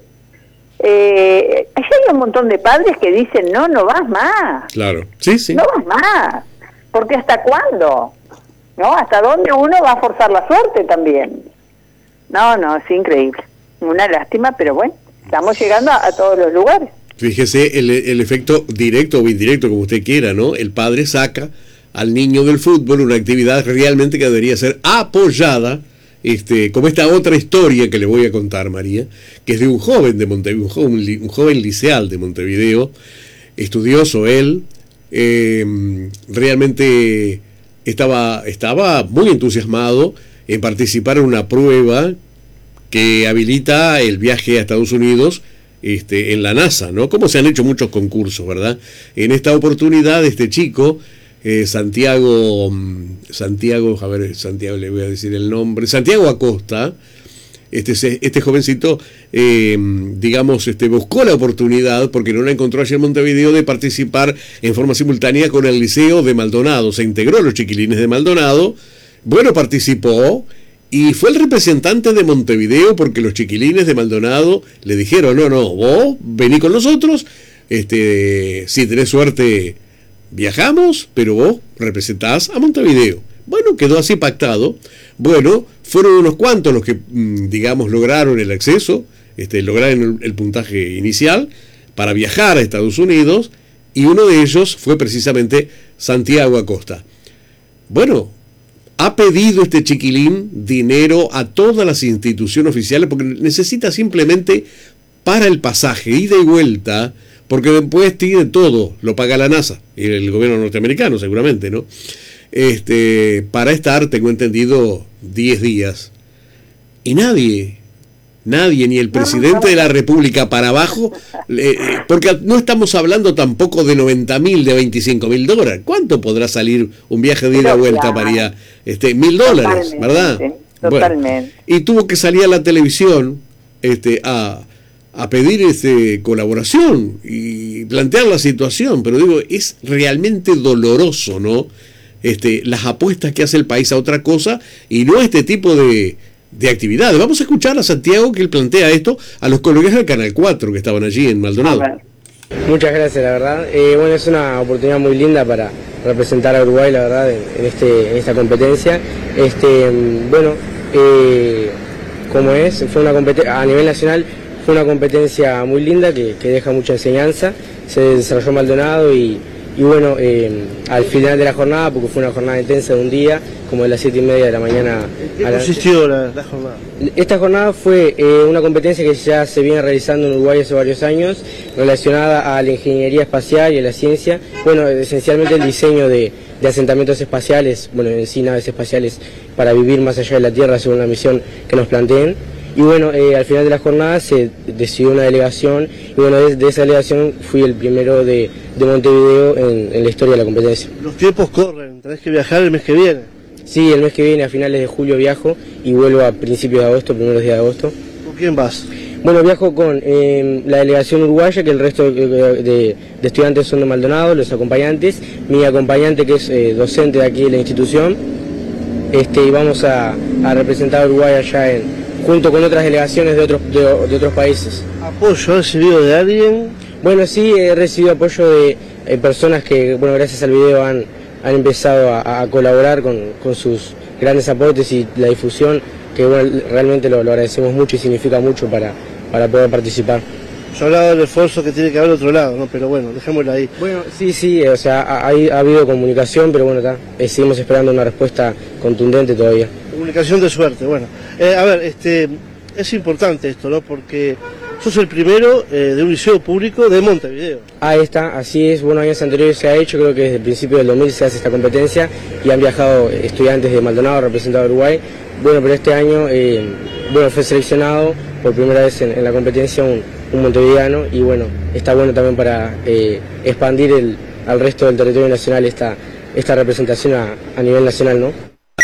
eh, allá hay un montón de padres que dicen, no, no vas más. Claro, sí, sí. No vas más, porque ¿hasta cuándo? ¿No? ¿Hasta dónde uno va a forzar la suerte también? No, no, es increíble. Una lástima, pero bueno, estamos llegando a, a todos los lugares. Fíjese el, el efecto directo o indirecto, como usted quiera, ¿no? El padre saca al niño del fútbol, una actividad realmente que debería ser apoyada, este, como esta otra historia que le voy a contar, María, que es de un joven de Montevideo, un joven, un joven liceal de Montevideo, estudioso él, eh, realmente estaba, estaba muy entusiasmado en participar en una prueba que habilita el viaje a Estados Unidos este, en la NASA, ¿no? Como se han hecho muchos concursos, ¿verdad? En esta oportunidad este chico, eh, Santiago, Santiago, a ver, Santiago le voy a decir el nombre, Santiago Acosta, este, este jovencito, eh, digamos, este, buscó la oportunidad, porque no la encontró allí en Montevideo, de participar en forma simultánea con el Liceo de Maldonado. Se integró a los Chiquilines de Maldonado, bueno, participó, y fue el representante de Montevideo, porque los Chiquilines de Maldonado le dijeron, no, no, vos vení con nosotros, este, si tenés suerte viajamos, pero vos representás a Montevideo. Bueno, quedó así pactado. Bueno, fueron unos cuantos los que, digamos, lograron el acceso, este, lograron el, el puntaje inicial para viajar a Estados Unidos, y uno de ellos fue precisamente Santiago Acosta. Bueno, ha pedido este chiquilín dinero a todas las instituciones oficiales porque necesita simplemente para el pasaje, ida y vuelta, porque después tiene todo, lo paga la NASA y el gobierno norteamericano seguramente, ¿no? Este, para estar, tengo entendido, diez días. Y nadie, nadie, ni el presidente de la República para abajo, eh, porque no estamos hablando tampoco de noventa mil, de veinticinco mil dólares. ¿Cuánto podrá salir un viaje de ida y vuelta, María? Este, mil dólares, ¿verdad? Totalmente. Bueno, y tuvo que salir a la televisión este, a, a pedir este, colaboración y plantear la situación, pero digo, es realmente doloroso, ¿no? Este, las apuestas que hace el país a otra cosa y no a este tipo de, de actividades. Vamos a escuchar a Santiago, que él plantea esto a los colegas del Canal cuatro que estaban allí en Maldonado. Muchas gracias, la verdad. Eh, bueno, es una oportunidad muy linda para representar a Uruguay, la verdad, en, en, este, en esta competencia. Este, bueno, eh, como es, fue una competencia a nivel nacional, fue una competencia muy linda que, que deja mucha enseñanza. Se desarrolló en Maldonado y Y bueno, eh, al final de la jornada, porque fue una jornada intensa de un día, como de las siete y media de la mañana. ¿En qué consistió la, la jornada? Esta jornada fue eh, una competencia que ya se viene realizando en Uruguay hace varios años, relacionada a la ingeniería espacial y a la ciencia. Bueno, esencialmente el diseño de, de asentamientos espaciales, bueno, en sí naves espaciales para vivir más allá de la Tierra según la misión que nos planteen. Y bueno, eh, al final de la jornada se decidió una delegación, y bueno, de, de esa delegación fui el primero de, de Montevideo en, en la historia de la competencia. Los tiempos corren, tenés que viajar el mes que viene. Sí, el mes que viene, a finales de julio viajo, y vuelvo a principios de agosto, primeros días de agosto. ¿Con quién vas? Bueno, viajo con eh, la delegación uruguaya, que el resto de, de, de estudiantes son de Maldonado, los acompañantes, mi acompañante que es eh, docente de aquí de la institución, este, y vamos a, a representar a Uruguay allá en... junto con otras delegaciones de otros de, de otros países. ¿Apoyo has recibido de alguien? Bueno, sí, he recibido apoyo de eh, personas que, bueno, gracias al video han, han empezado a, a colaborar con, con sus grandes aportes y la difusión, que bueno, realmente lo, lo agradecemos mucho y significa mucho para, para poder participar. Yo hablaba del esfuerzo que tiene que haber otro lado, ¿no? Pero bueno, dejémoslo ahí. Bueno, sí, sí, o sea, ha, ha habido comunicación, pero bueno, está, eh, seguimos esperando una respuesta contundente todavía. Comunicación de suerte, bueno. Eh, a ver, este, es importante esto, ¿no? Porque sos el primero eh, de un liceo público de Montevideo. Ahí está, así es. Bueno, años anteriores se ha hecho, creo que desde el principio del dos mil se hace esta competencia y han viajado estudiantes de Maldonado representando a Uruguay. Bueno, pero este año, eh, bueno, fue seleccionado por primera vez en, en la competencia un, un montevideano y bueno, está bueno también para eh, expandir el, al resto del territorio nacional esta, esta representación a, a nivel nacional, ¿no?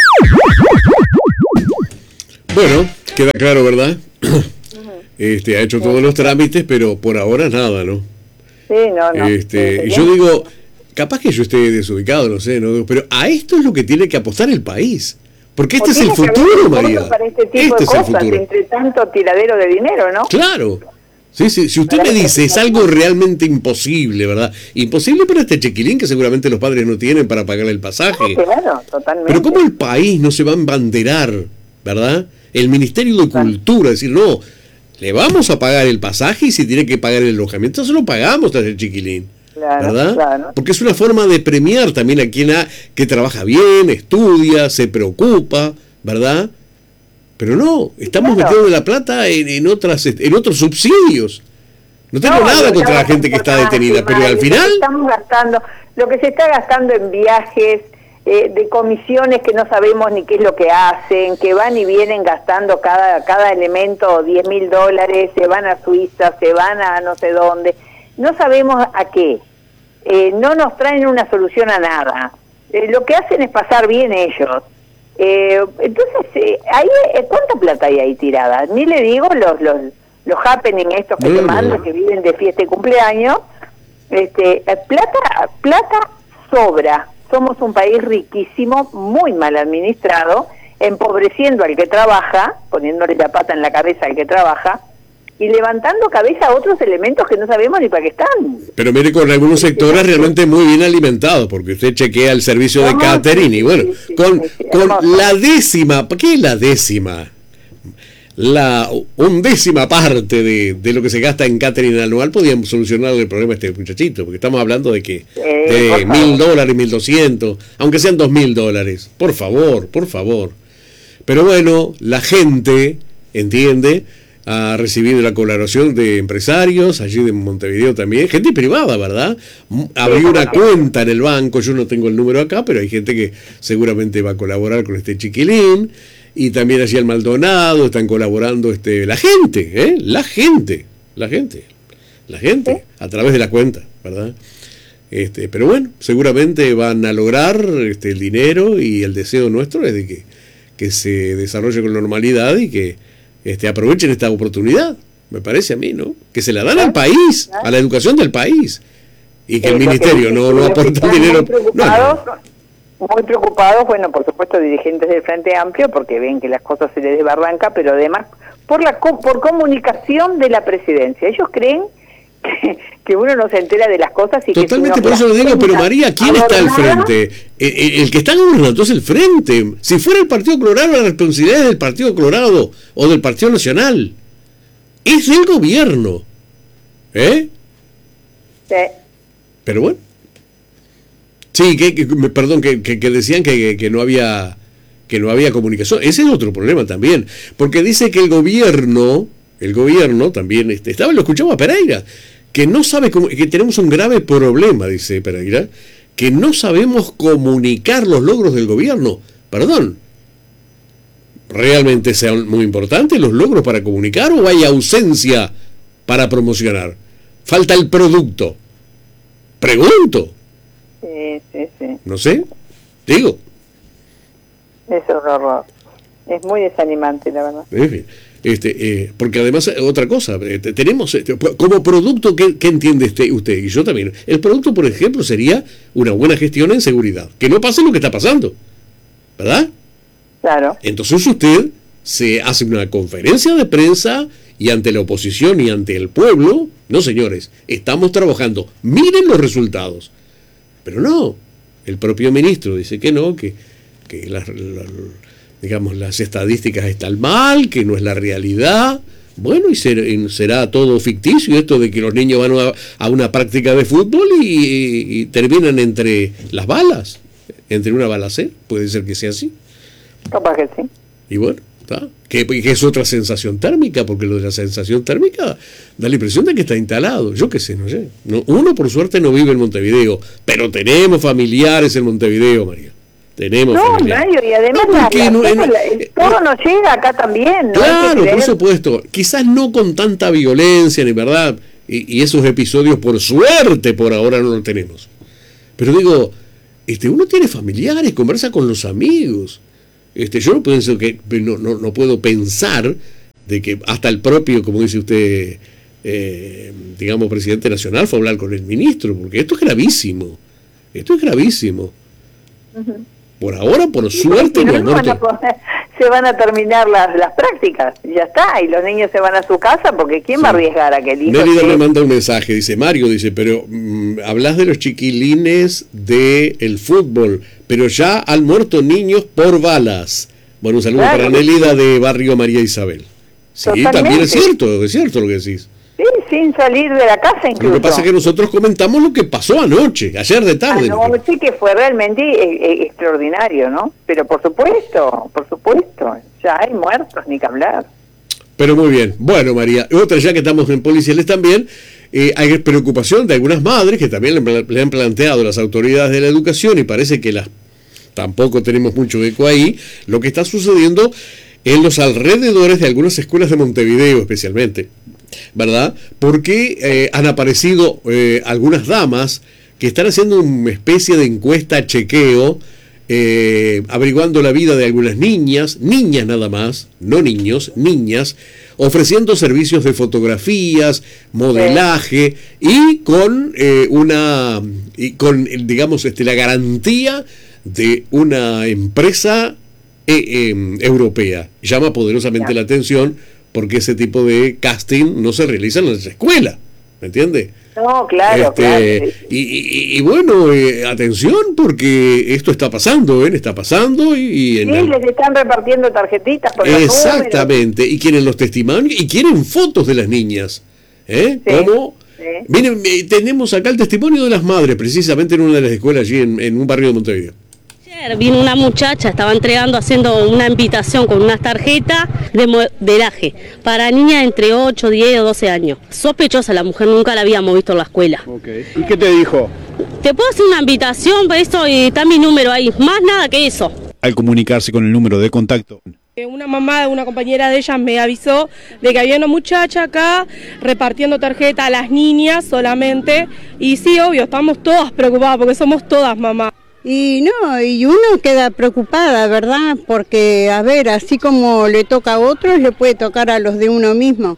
Bueno, queda claro, ¿verdad? Este, ha hecho todos los trámites, pero por ahora nada, ¿no? Sí, no, no. Este, y yo digo, capaz que yo esté desubicado, no sé, ¿no? Pero a esto es lo que tiene que apostar el país. Porque este es el futuro, María. Para este tipo de cosas, entre tanto tiradero de dinero, ¿no? Claro. Sí, sí. Si usted me dice, es algo realmente imposible, ¿verdad? Imposible para este chiquilín que seguramente los padres no tienen para pagarle el pasaje. No, claro, totalmente. Pero ¿cómo el país no se va a embanderar, ¿verdad? El Ministerio de Cultura, decir, no, le vamos a pagar el pasaje y si tiene que pagar el alojamiento, se lo pagamos a ese chiquilín. Claro, ¿verdad? Claro. Porque es una forma de premiar también a quien ha, que trabaja bien, estudia, se preocupa, ¿verdad? Pero no, estamos claro. metiendo la plata en, en otras en otros subsidios. No tengo no, nada contra la gente que está detenida, pero al final... Estamos gastando, lo que se está gastando en viajes, eh, de comisiones que no sabemos ni qué es lo que hacen, que van y vienen gastando cada, cada elemento diez mil dólares, se van a Suiza, se van a no sé dónde, no sabemos a qué, eh, no nos traen una solución a nada, eh, lo que hacen es pasar bien ellos. Eh, entonces, eh, ahí eh, ¿cuánta plata hay ahí tirada? Ni le digo los... los los happening estos que te mandan, que viven de fiesta y cumpleaños, este, plata, plata sobra. Somos un país riquísimo, muy mal administrado, empobreciendo al que trabaja, poniéndole la pata en la cabeza al que trabaja, y levantando cabeza a otros elementos que no sabemos ni para qué están. Pero mire, con algunos sectores realmente muy bien alimentados, porque usted chequea el servicio de catering y bueno, sí, sí, con, sí, sí, con la décima, ¿qué es la décima? La undécima parte de, de lo que se gasta en catering anual podíamos solucionar el problema de este muchachito, porque estamos hablando de que eh, de mil dólares, mil doscientos, aunque sean dos mil dólares, por favor, por favor. Pero bueno, la gente, entiende, ha recibido la colaboración de empresarios, allí de Montevideo también, gente privada, ¿verdad? Abrió una cuenta en el banco, yo no tengo el número acá, pero hay gente que seguramente va a colaborar con este chiquilín. Y también allí el Maldonado, están colaborando este la gente, ¿eh? La gente, la gente, la gente, a través de la cuenta, ¿verdad? Este, pero bueno, seguramente van a lograr este, el dinero, y el deseo nuestro es de que, que se desarrolle con normalidad y que este, aprovechen esta oportunidad, me parece a mí, ¿no? Que se la dan al país, a la educación del país, y que el ministerio no, no aporta dinero. No, no. Muy preocupados, bueno, por supuesto, dirigentes del Frente Amplio, porque ven que las cosas se les desbarranca, pero además por la por comunicación de la presidencia. Ellos creen que, que uno no se entera de las cosas y totalmente, que... por eso lo digo, pero María, ¿quién está al frente? El, el, el que está gobernando es el frente. Si fuera el Partido Colorado, la responsabilidad es del Partido Colorado o del Partido Nacional. Es del gobierno. ¿Eh? Sí. Pero bueno. Sí, que, que perdón, que, que, que decían que, que no había que no había comunicación. Ese es otro problema también, porque dice que el gobierno, el gobierno también este, estaba, lo escuchaba a Pereira, que no sabe cómo, que tenemos un grave problema, dice Pereira, que no sabemos comunicar los logros del gobierno. Perdón, ¿realmente sean muy importantes los logros para comunicar o hay ausencia para promocionar? Falta el producto. Pregunto. Sí, sí, sí. No sé, digo. Es un horror. Es muy desanimante, la verdad. En fin, este, eh, porque además, otra cosa, eh, tenemos, eh, como producto, ¿qué, qué entiende este, usted? Y yo también. El producto, por ejemplo, sería una buena gestión en seguridad. Que no pase lo que está pasando, ¿verdad? Claro. Entonces usted se hace una conferencia de prensa y ante la oposición y ante el pueblo, no señores, estamos trabajando, miren los resultados. Pero no, el propio ministro dice que no, que, que las, la, digamos, las estadísticas están mal, que no es la realidad. Bueno, y será, será todo ficticio esto de que los niños van a, a una práctica de fútbol y, y, y terminan entre las balas, entre una balacera, puede ser que sea así. Capaz que sí. Y bueno, ¿está? Que, que es otra sensación térmica, porque lo de la sensación térmica da la impresión de que está instalado. Yo qué sé, no sé. No, uno, por suerte, no vive en Montevideo, pero tenemos familiares en Montevideo, María. Tenemos no, familiares. Mario, y además no, la, la, no, todo, la, el, todo nos llega acá también, ¿no? Claro, por supuesto. Quizás no con tanta violencia, ni verdad, y, y esos episodios, por suerte, por ahora no los tenemos. Pero digo, este, uno tiene familiares, conversa con los amigos. Este, yo no pienso que no, no, no puedo pensar de que hasta el propio, como dice usted, eh, digamos, presidente nacional fue a hablar con el ministro, porque esto es gravísimo, esto es gravísimo. Uh-huh. Por ahora, por sí, suerte, no, no van a poner, se van a terminar las, las prácticas, ya está, y los niños se van a su casa, porque ¿quién sí. va a arriesgar a que el hijo Mérida se... me manda un mensaje, dice Mario, dice, pero mmm, hablas de los chiquilines del fútbol, pero ya han muerto niños por balas. Bueno, un saludo claro. para Nélida de Barrio María Isabel. Sí, totalmente. También es cierto, es cierto lo que decís. Sí, sin salir de la casa incluso. Lo que pasa es que nosotros comentamos lo que pasó anoche, ayer de tarde. Anoche, que fue realmente eh, eh, extraordinario, ¿no? Pero por supuesto, por supuesto, ya hay muertos, ni que hablar. Pero muy bien. Bueno, María, otra ya que estamos en policiales también, eh, hay preocupación de algunas madres que también le, le han planteado a las autoridades de la educación, y parece que las tampoco tenemos mucho eco ahí, lo que está sucediendo en los alrededores de algunas escuelas de Montevideo especialmente, ¿verdad? Porque eh, han aparecido eh, algunas damas que están haciendo una especie de encuesta chequeo, eh, averiguando la vida de algunas niñas, niñas nada más, no niños, niñas, ofreciendo servicios de fotografías, modelaje, y con eh, una, y con, digamos, este, la garantía de una empresa eh, eh, europea. Llama poderosamente la atención porque ese tipo de casting no se realiza en las escuelas, ¿me entiende? No, claro, este, claro. Y, y, y bueno, eh, atención, porque esto está pasando, ¿eh? Está pasando y... y en sí, el... les están repartiendo tarjetitas por Exactamente, y quieren los testimonios y quieren fotos de las niñas, ¿eh? Sí, ¿Cómo? sí. Miren, eh, tenemos acá el testimonio de las madres, precisamente en una de las escuelas allí en, en un barrio de Montevideo. Vino una muchacha, estaba entregando, haciendo una invitación con unas tarjetas de modelaje para niñas entre ocho, diez o doce años. Sospechosa la mujer, nunca la habíamos visto en la escuela. Okay. ¿Y qué te dijo? Te puedo hacer una invitación para esto y está mi número ahí, más nada que eso. Al comunicarse con el número de contacto. Una mamá de una compañera de ellas me avisó de que había una muchacha acá repartiendo tarjeta a las niñas solamente. Y sí, obvio, estamos todas preocupadas porque somos todas mamás. Y no, y uno queda preocupada, ¿verdad? Porque, a ver, así como le toca a otros, le puede tocar a los de uno mismo.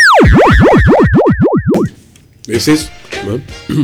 Ese es... ¿no?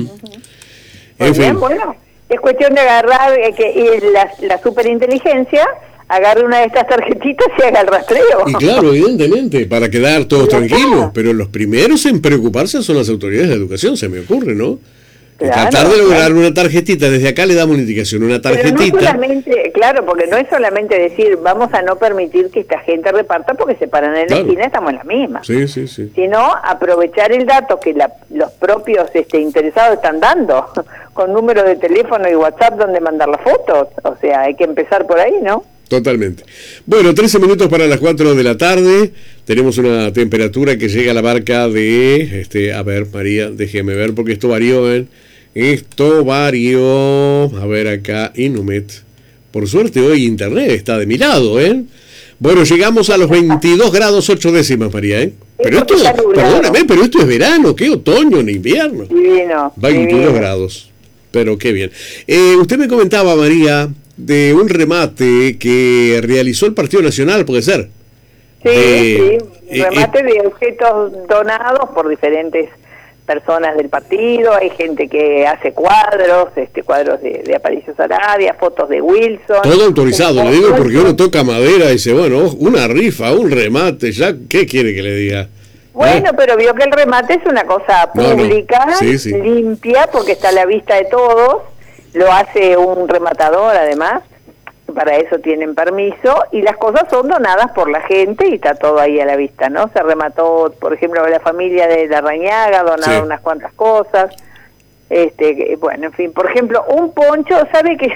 En fin. Bueno, es cuestión de agarrar eh, que y la, la superinteligencia agarre una de estas tarjetitas y haga el rastreo. Y claro, evidentemente, para quedar todos tranquilos, pero los primeros en preocuparse son las autoridades de educación, se me ocurre, ¿no? Claro, tratar de lograr claro. una tarjetita, desde acá le damos una indicación, una tarjetita. Pero no solamente, claro, porque no es solamente decir, vamos a no permitir que esta gente reparta porque se paran en claro. la esquina, estamos en la misma. Sí, sí, sí. Sino aprovechar el dato que la, los propios este, interesados están dando, con número de teléfono y WhatsApp donde mandar las fotos. O sea, hay que empezar por ahí, ¿no? Totalmente. Bueno, trece minutos para las cuatro de la tarde. Tenemos una temperatura que llega a la marca de, este, a ver, María, déjeme ver, porque esto varió, ¿eh? Esto varió, a ver acá, Inumet. Por suerte hoy internet está de mi lado, ¿eh? Bueno, llegamos a los veintidós grados ocho décimas, María, ¿eh? Pero esto, perdóname, pero esto es verano, ¿qué? Otoño, ni invierno. Divino. veintidós divino. grados. Pero qué bien. Eh, usted me comentaba, María, de un remate que realizó el Partido Nacional, ¿puede ser? Sí, eh, sí, un remate eh, de objetos donados por diferentes personas del partido. Hay gente que hace cuadros, este cuadros de, de Aparicio Saravia, fotos de Wilson. Todo autorizado, le digo, porque uno toca madera y dice, bueno, una rifa, un remate, ya, ¿qué quiere que le diga? Bueno, ¿Eh? pero vio que el remate es una cosa pública, no, no. Sí, sí. limpia, porque está a la vista de todos. Lo hace un rematador, además, para eso tienen permiso, y las cosas son donadas por la gente y está todo ahí a la vista, ¿no? Se remató, por ejemplo, la familia de Larrañaga, donaron sí. unas cuantas cosas, este, bueno, en fin, por ejemplo, un poncho, ¿sabe que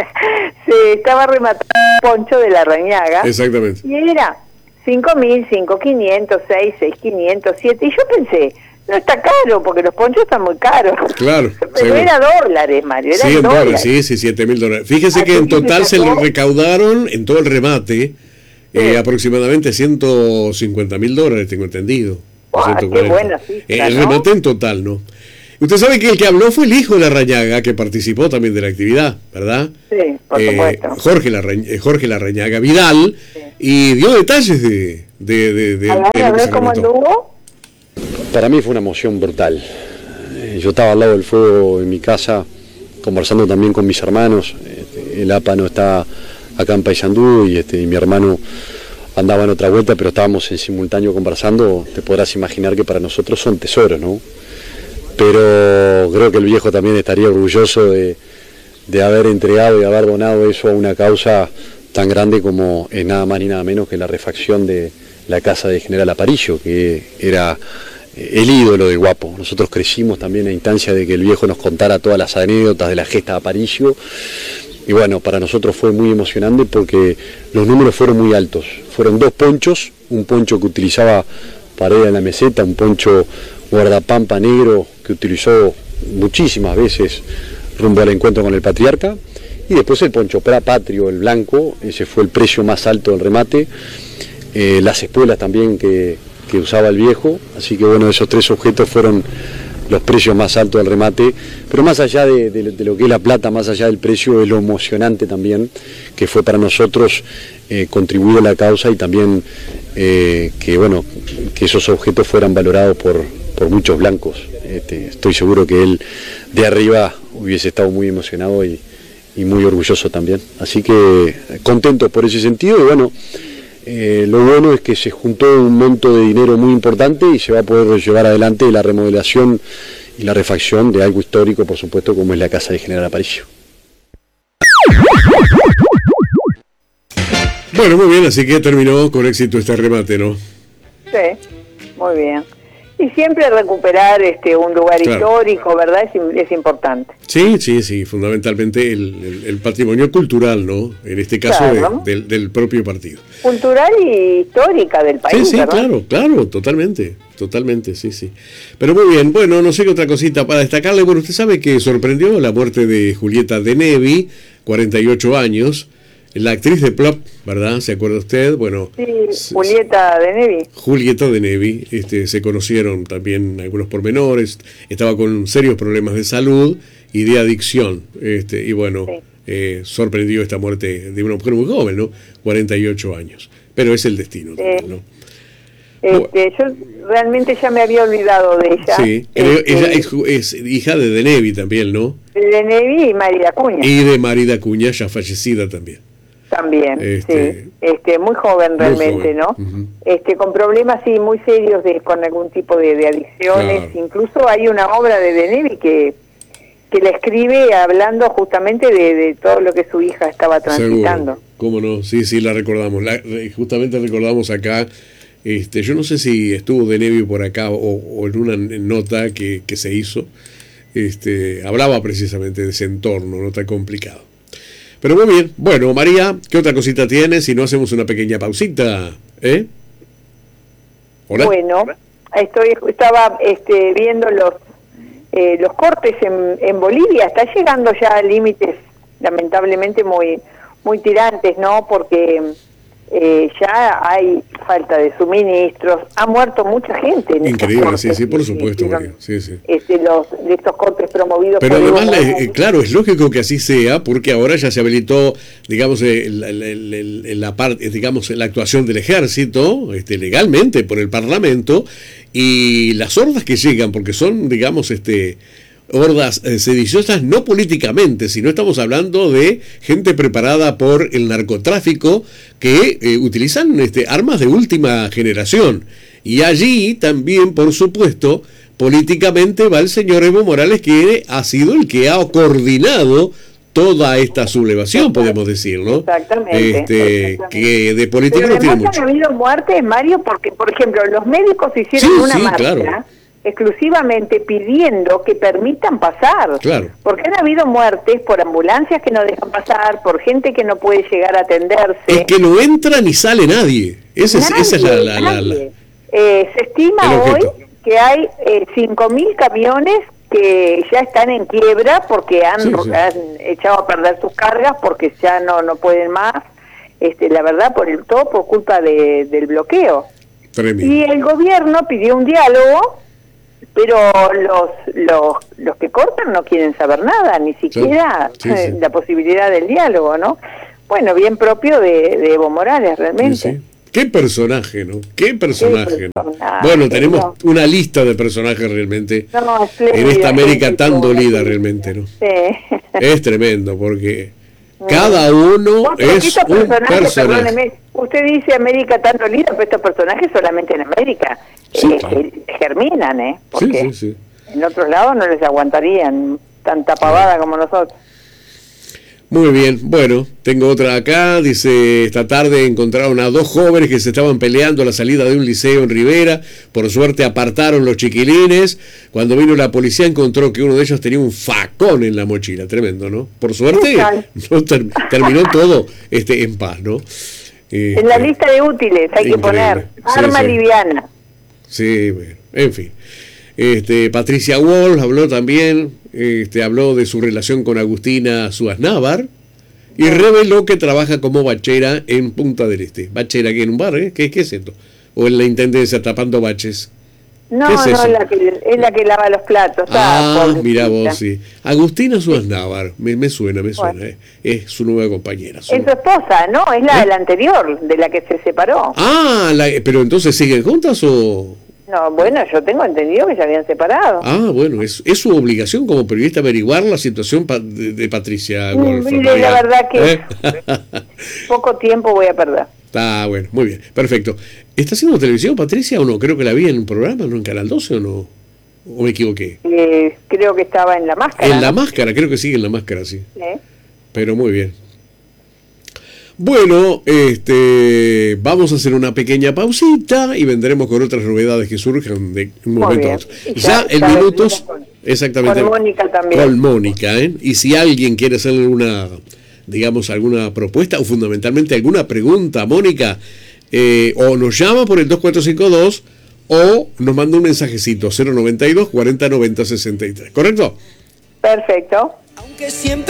se estaba rematando un poncho de Larrañaga? Exactamente. Y era cinco mil, cinco mil quinientos, seis, seis mil quinientos, siete, y yo pensé, no está caro, porque los ponchos están muy caros. Claro. Pero seguro. era dólares, Mario, era sí, dólares. dólares. Sí, sí, siete mil dólares. Fíjese Así que en total se le recaudaron, en todo el remate, sí. eh, aproximadamente ciento cincuenta mil dólares, tengo entendido. Wow, qué buena cifra, eh, El ¿no? remate en total, ¿no? Usted sabe que el que habló fue el hijo de Larrañaga, que participó también de la actividad, ¿verdad? Sí, por eh, supuesto. Jorge, Larrañaga, Jorge Larrañaga Vidal, sí. y dio detalles de... de, de, de, a ver, de a ver cómo anduvo. Para mí fue una emoción brutal. Yo estaba al lado del fuego en mi casa, conversando también con mis hermanos. El A P A no está acá en Paysandú y, este, y mi hermano andaba en otra vuelta, pero estábamos en simultáneo conversando. Te podrás imaginar que para nosotros son tesoros, ¿no? Pero creo que el viejo también estaría orgulloso de, de haber entregado y haber donado eso a una causa tan grande como es nada más ni nada menos que la refacción de la casa de General Aparicio, que era el ídolo de Guapo. Nosotros crecimos también a instancia de que el viejo nos contara todas las anécdotas de la gesta de Aparicio, y bueno, para nosotros fue muy emocionante porque los números fueron muy altos. Fueron dos ponchos, un poncho que utilizaba para ir a la meseta, un poncho guardapampa negro que utilizó muchísimas veces rumbo al encuentro con el patriarca, y después el poncho patrio, el blanco, ese fue el precio más alto del remate, eh, las espuelas también que, que usaba el viejo, así que bueno, esos tres objetos fueron los precios más altos del remate, pero más allá de, de, de lo que es la plata, más allá del precio, es lo emocionante también, que fue para nosotros eh, contribuir a la causa y también eh, que bueno, que esos objetos fueran valorados por, por muchos blancos. Este, estoy seguro que él de arriba hubiese estado muy emocionado y, y muy orgulloso también. Así que contento por ese sentido y bueno, Eh, lo bueno es que se juntó un monto de dinero muy importante y se va a poder llevar adelante la remodelación y la refacción de algo histórico, por supuesto, como es la casa de General Aparicio. Bueno, muy bien, así que terminó con éxito este remate, ¿no? Sí, muy bien. Y siempre recuperar este un lugar claro. histórico, ¿verdad? Es, es importante. Sí, sí, sí, fundamentalmente el, el, el patrimonio cultural, ¿no? En este caso claro. de, del, del propio partido. Cultural y histórica del país, Sí, sí, ¿verdad? claro, claro, totalmente, totalmente, sí, sí. Pero muy bien, bueno, no sé qué otra cosita para destacarle. Bueno, usted sabe que sorprendió la muerte de Julieta de Nevi, cuarenta y ocho años, la actriz de Plop, ¿verdad? ¿Se acuerda usted? Bueno, sí, Julieta de Nevi. Julieta de Nevi, este, se conocieron también algunos pormenores, estaba con serios problemas de salud y de adicción, este, y bueno, sí. eh, sorprendió esta muerte de una mujer muy joven, ¿no? cuarenta y ocho años, pero es el destino sí. también, ¿no? Este, yo realmente ya me había olvidado de ella. Sí, este, ella es, es hija de De Nevi también, ¿no? De Nevi y Marida Cuña. Y de Marida Cuña, ya fallecida también. También, este, sí, este, muy joven realmente, muy joven. ¿no? Uh-huh. Este, con problemas sí muy serios de, con algún tipo de, de adicciones. Claro. Incluso hay una obra de De Nevi que que la escribe hablando justamente de, de todo lo que su hija estaba transitando. Seguro. ¿Cómo no? Sí, sí, la recordamos. La, justamente recordamos acá. Este, yo no sé si estuvo De Nevi por acá o, o en una nota que, que se hizo. Este, hablaba precisamente de ese entorno, no tan complicado. Pero muy bien, bueno, María, ¿qué otra cosita tienes si no hacemos una pequeña pausita? ¿Eh? ¿Hola? Bueno, estoy, estaba este, viendo los eh, los cortes en, en Bolivia, está llegando ya a límites lamentablemente muy muy tirantes, ¿no? Porque eh, ya hay falta de suministros, ha muerto mucha gente. En Increíble, sí, sí, por supuesto, María. Sí, sí. Este, los, de estos cortes promovidos Pero por además, la, eh, claro, es lógico que así sea, porque ahora ya se habilitó, digamos, el, el, el, el, la parte, digamos, la actuación del ejército, este, legalmente por el Parlamento, y las hordas que llegan, porque son, digamos, este hordas eh, sediciosas no políticamente, sino estamos hablando de gente preparada por el narcotráfico que eh, utilizan este, armas de última generación. Y allí también, por supuesto, políticamente va el señor Evo Morales, que ha sido el que ha coordinado toda esta sublevación, podemos decir, ¿no? Exactamente. Este, exactamente. Que de política Pero no tiene además mucho. han habido muertes, Mario, porque, por ejemplo, los médicos hicieron Sí, una sí, marcha claro. exclusivamente pidiendo que permitan pasar, Claro. porque han habido muertes por ambulancias que no dejan pasar, por gente que no puede llegar a atenderse. Es que no entra ni sale nadie. Esa es, Nadie, esa es la... la, la, la eh, se estima hoy que hay eh, cinco mil camiones que ya están en quiebra porque han, sí, sí. han echado a perder sus cargas porque ya no no pueden más, este la verdad, por el todo por culpa de, del bloqueo. Tremendo. Y el gobierno pidió un diálogo, pero los los los que cortan no quieren saber nada, ni siquiera sí, sí, sí. la posibilidad del diálogo, ¿no? Bueno, bien propio de, de Evo Morales, realmente. Sí, sí. Qué personaje, ¿no? Qué personaje, ¿no? Bueno, tenemos no. una lista de personajes realmente no, no, en esta América sí, tan dolida realmente, ¿no? Sí. Es tremendo porque no. cada uno es un personaje. Perdóneme, usted dice América tan dolida, pero estos personajes solamente en América sí, eh, claro. eh, germinan, ¿eh? Porque sí, sí, sí. en otros lados no les aguantarían tanta pavada como nosotros. Muy bien, bueno, tengo otra acá, dice, esta tarde encontraron a dos jóvenes que se estaban peleando a la salida de un liceo en Rivera, por suerte apartaron los chiquilines, cuando vino la policía encontró que uno de ellos tenía un facón en la mochila, tremendo, ¿no? Por suerte no ter terminó todo este en paz, ¿no? Eh, en la lista de útiles hay increíble. que poner arma sí, sí. liviana. Sí, bueno, en fin. Este, Patricia Wolf habló también, este, habló de su relación con Agustina Suaznávar y reveló que trabaja como bachera en Punta del Este. Bachera aquí en un bar, ¿eh? ¿Qué, qué es esto? O en la intendencia tapando baches. No, es no, es la, que, es la que lava los platos. Ah, mira vos, sí. Agustina Suaznávar, me, me suena, me suena. Bueno. Eh. Es su nueva compañera. Su... Es su esposa, ¿no? Es la ¿Eh? de la anterior, de la que se separó. Ah, la, pero entonces siguen juntas o... No, bueno, yo tengo entendido que se habían separado. Ah, bueno, es, es su obligación como periodista averiguar la situación pa de, de Patricia Wolf. Mire, la verdad que ¿Eh? poco tiempo voy a perder. Ah, bueno, muy bien, perfecto. ¿Está haciendo televisión Patricia o no? Creo que la vi en un programa, ¿no? En Canal doce o no. ¿O me equivoqué? Eh, creo que estaba en La Máscara. En ¿no? La Máscara, creo que sigue en La Máscara, sí. ¿Sí? Pero muy bien. Bueno, este, vamos a hacer una pequeña pausita y vendremos con otras novedades que surjan de un momento a otro. Ya, ya en minutos, con, exactamente. Con Mónica también. Con Mónica, ¿eh? Y si alguien quiere hacerle una, digamos, alguna propuesta o fundamentalmente alguna pregunta a Mónica, eh, o nos llama por el dos cuatro cinco dos o nos manda un mensajecito cero noventa y dos cuarenta noventa sesenta y tres, ¿correcto? Perfecto. Aunque siempre